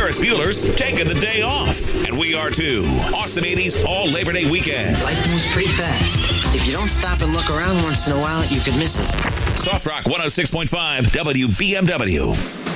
Ferris Bueller's taking the day off. And we are too. Awesome 80s all Labor Day weekend. Life moves pretty fast. If you don't stop and look around once in a while, you could miss it. Soft Rock 106.5 WBMW.